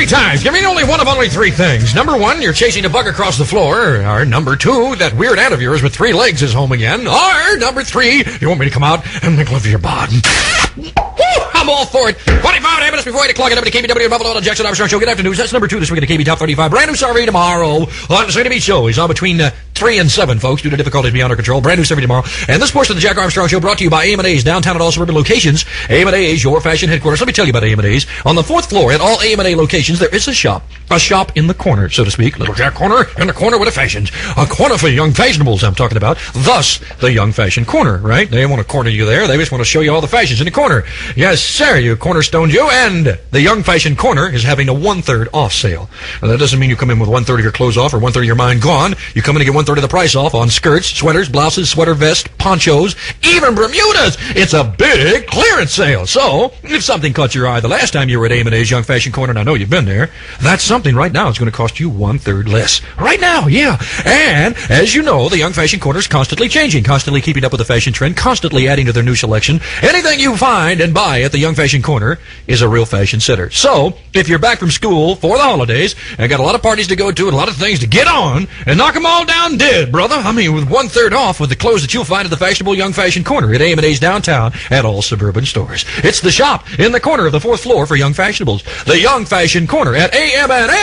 3 times. Give me only one of only 3 things. Number 1, you're chasing a bug across the floor. Or number 2, that weird aunt of yours with 3 legs is home again. Or number 3, you want me to come out and make love to your bod. I'm all for it. 25 minutes before 8 o'clock at KBW Buffalo Jackson Armstrong Show. Good afternoon. That's number 2 this week at the KB Top 35. Brand new survey tomorrow on the St. Beach Show. He's on between 3 and 7, folks, due to difficulties beyond our control. Brand new survey tomorrow. And this portion of the Jack Armstrong Show brought to you by AM&A's downtown at all suburban locations. AM&A's, your fashion headquarters. Let me tell you about AM&A's. On the 4th floor at all AM&A locations, there is a shop in the corner, so to speak. Little Jack Corner in the corner with the fashions. A corner for young fashionables, I'm talking about. Thus, the Young Fashion Corner, right? They don't want to corner you there. They just want to show you all the fashions in the corner. Yes, sir, you cornerstone you. And the Young Fashion Corner is having a 1/3 off sale. Now, that doesn't mean you come in with 1/3 of your clothes off or 1/3 of your mind gone. You come in and get 1/3 of the price off on skirts, sweaters, blouses, sweater vests, ponchos, even Bermudas. It's a big clearance sale. So, if something caught your eye the last time you were at AM&A's Young Fashion Corner, and I know you've been there, that's something right now is going to cost you 1/3 less. Right now, yeah. And, as you know, the Young Fashion Corner is constantly changing, constantly keeping up with the fashion trend, constantly adding to their new selection. Anything you find and buy at the Young Fashion Corner is a real fashion setter. So, if you're back from school for the holidays and got a lot of parties to go to and a lot of things to get on and knock them all down dead, brother, I mean, with 1/3 off with the clothes that you'll find at the fashionable Young Fashion Corner at AM&A's downtown at all suburban stores. It's the shop in the corner of the 4th floor for young fashionables. The Young Fashion Corner at AM&A.